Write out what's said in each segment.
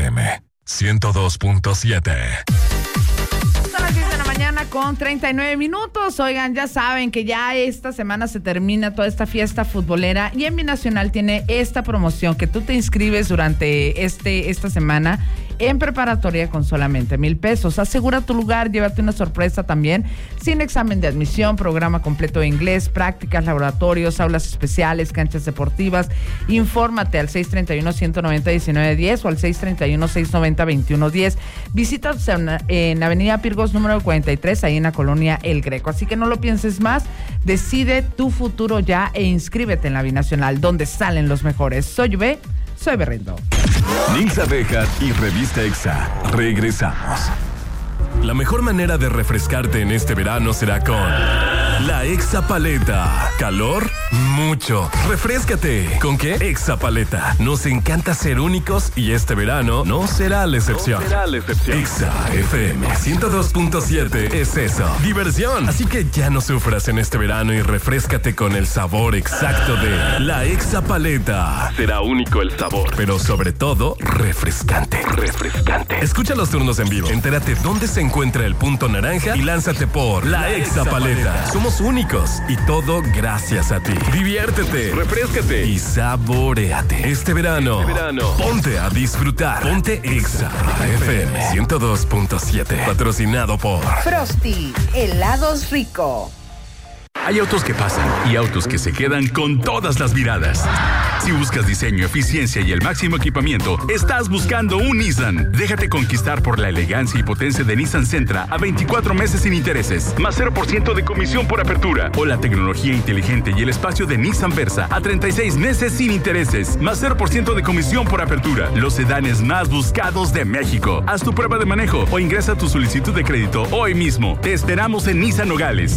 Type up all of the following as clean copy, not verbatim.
FM 102.7. Son las 10 de la mañana con 39 minutos. Oigan, ya saben que ya esta semana se termina toda esta fiesta futbolera y en Binacional tiene esta promoción que tú te inscribes durante esta semana en preparatoria con solamente 1,000 pesos. Asegura tu lugar, llévate una sorpresa también, sin examen de admisión, programa completo de inglés, prácticas, laboratorios, aulas especiales, canchas deportivas. Infórmate al 631-190-1910 o al 631-690-2110. Visítanos en Avenida Pirgos número 43, ahí en la colonia El Greco. Así que no lo pienses más, decide tu futuro ya e inscríbete en la Binacional, donde salen los mejores. Soy Berrindo. Nilsa Abejas y Revista Exa. Regresamos. La mejor manera de refrescarte en este verano será con la Exa Paleta. ¿Calor? Mucho. Refréscate. ¿Con qué? Exa Paleta. Nos encanta ser únicos y este verano no será la excepción. Exa FM 102.7 es eso. Diversión. Así que ya no sufras en este verano y refréscate con el sabor exacto de la Exa Paleta. Será único el sabor, pero sobre todo refrescante. Escucha los turnos en vivo. Entérate dónde se encuentra el punto naranja y lánzate por la Exa Paleta. Somos únicos y todo gracias a ti. Diviértete, refréscate y saboréate. Este verano, ponte a disfrutar. Ponte Exa FM 102.7. Patrocinado por Frosty, helados rico. Hay autos que pasan y autos que se quedan con todas las miradas. Si buscas diseño, eficiencia y el máximo equipamiento, estás buscando un Nissan. Déjate conquistar por la elegancia y potencia de Nissan Sentra a 24 meses sin intereses, más 0% de comisión por apertura. O la tecnología inteligente y el espacio de Nissan Versa a 36 meses sin intereses, más 0% de comisión por apertura. Los sedanes más buscados de México. Haz tu prueba de manejo o ingresa tu solicitud de crédito hoy mismo. Te esperamos en Nissan Nogales.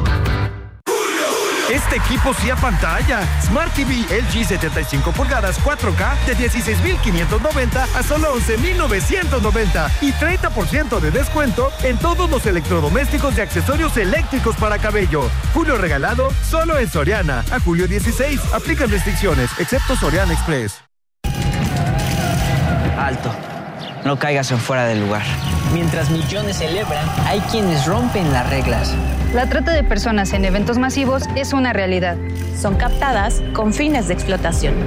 Este equipo sí a pantalla. Smart TV LG 75 pulgadas 4K de 16,590 a solo 11,990 y 30% de descuento en todos los electrodomésticos y accesorios eléctricos para cabello. Julio regalado solo en Soriana. A julio 16. Aplican restricciones, excepto Soriana Express. Alto. No caigas en fuera del lugar. Mientras millones celebran, hay quienes rompen las reglas. La trata de personas en eventos masivos es una realidad. Son captadas con fines de explotación.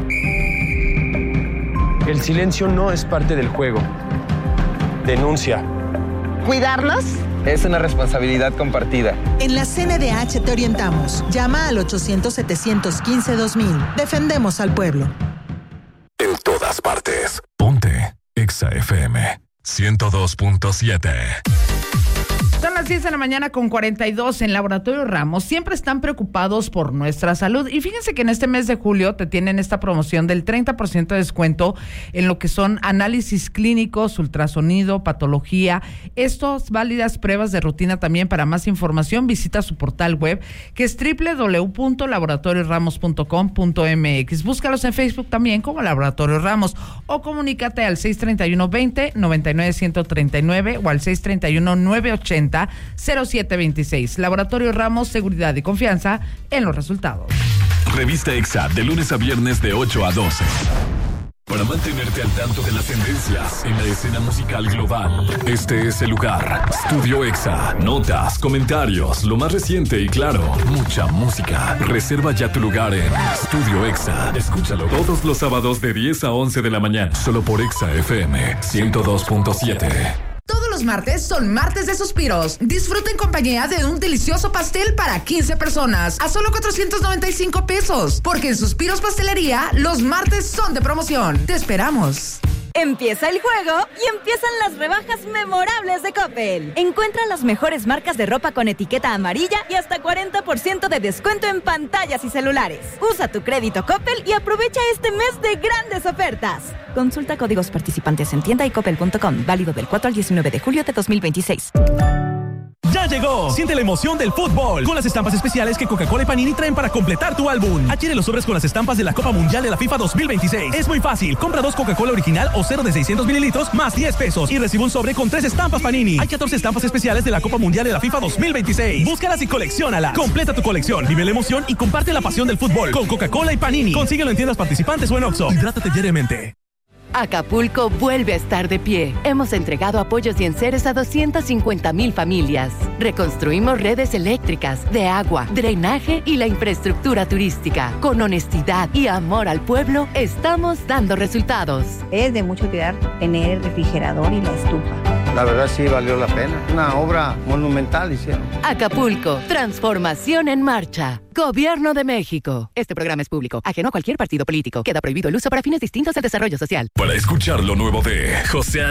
El silencio no es parte del juego. Denuncia. ¿Cuidarnos? Es una responsabilidad compartida. En la CNDH te orientamos. Llama al 800-715-2000. Defendemos al pueblo. En todas partes. Ponte Exa FM 102.7. Son las 10 de la mañana con 42 en Laboratorio Ramos. Siempre están preocupados por nuestra salud. Y fíjense que en este mes de julio te tienen esta promoción del 30% de descuento en lo que son análisis clínicos, ultrasonido, patología. Estas válidas pruebas de rutina también. Para más información, visita su portal web, que es www.laboratorioramos.com.mx. Búscalos en Facebook también como Laboratorio Ramos o comunícate al 631-20-99-139 o al 631-980-0726. Laboratorio Ramos, seguridad y confianza en los resultados. Revista Exa, de lunes a viernes de 8 a 12. Para mantenerte al tanto de las tendencias en la escena musical global, este es el lugar. Studio Exa. Notas, comentarios, lo más reciente y claro, mucha música. Reserva ya tu lugar en Studio Exa. Escúchalo todos los sábados de 10 a 11 de la mañana, solo por Exa FM 102.7. Todos los martes son martes de suspiros. Disfruta en compañía de un delicioso pastel para 15 personas a solo 495 pesos. Porque en Suspiros Pastelería, los martes son de promoción. Te esperamos. Empieza el juego y empiezan las rebajas memorables de Coppel. Encuentra las mejores marcas de ropa con etiqueta amarilla y hasta 40% de descuento en pantallas y celulares. Usa tu crédito Coppel y aprovecha este mes de grandes ofertas. Consulta códigos participantes en tienda y coppel.com. Válido del 4 al 19 de julio de 2026. ¡Ya llegó! Siente la emoción del fútbol con las estampas especiales que Coca-Cola y Panini traen para completar tu álbum. Adquiere los sobres con las estampas de la Copa Mundial de la FIFA 2026. Es muy fácil. Compra 2 Coca-Cola original o 0 de 600 mililitros más 10 pesos y recibe un sobre con 3 estampas Panini. Hay 14 estampas especiales de la Copa Mundial de la FIFA 2026. Búscalas y colecciónalas. Completa tu colección, vive la emoción y comparte la pasión del fútbol con Coca-Cola y Panini. Consíguelo en tiendas participantes o en Oxxo. Hidrátate diariamente. Acapulco vuelve a estar de pie. Hemos entregado apoyos y enseres a 250,000 familias. Reconstruimos redes eléctricas, de agua, drenaje y la infraestructura turística. Con honestidad y amor al pueblo, estamos dando resultados. Es de mucha utilidad tener el refrigerador y la estufa. La verdad sí valió la pena. Una obra monumental hicieron. Acapulco, transformación en marcha. Gobierno de México. Este programa es público, ajeno a cualquier partido político. Queda prohibido el uso para fines distintos del desarrollo social. Para escuchar lo nuevo de José